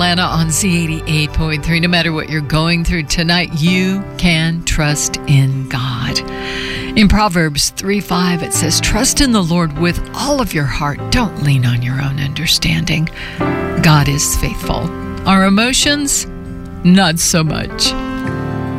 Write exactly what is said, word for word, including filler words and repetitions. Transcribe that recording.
Atlanta on Z eighty-eight point three. No matter what you're going through tonight, you can trust in God. In Proverbs three five, it says, "Trust in the Lord with all of your heart. Don't lean on your own understanding." God is faithful. Our emotions, not so much.